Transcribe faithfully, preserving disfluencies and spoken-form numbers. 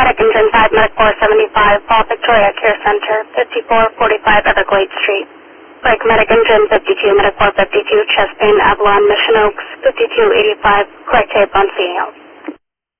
Medic Engine five, Medic four seventy-five, Paul Victoria Care Center, fifty-four forty-five Everglades Street. Break Medic Engine fifty-two, Medic four fifty-two, Chest Pain, Avalon, Mission Oaks, fifty-two eighty-five, correct tape on C E O.